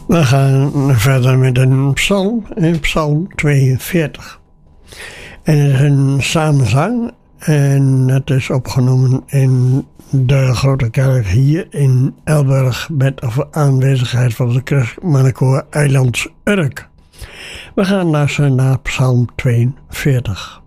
We gaan verder met een psalm, psalm 42. En het is een samenzang en het is opgenomen in de Grote Kerk hier in Elburg met de aanwezigheid van de Christmannenkoor Eilands Urk. We gaan luisteren naar psalm 42.